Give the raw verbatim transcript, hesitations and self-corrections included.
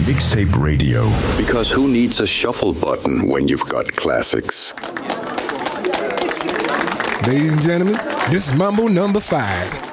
Mixtape Radio. Because who needs a shuffle button when you've got classics? Ladies and gentlemen, this is Mambo number five.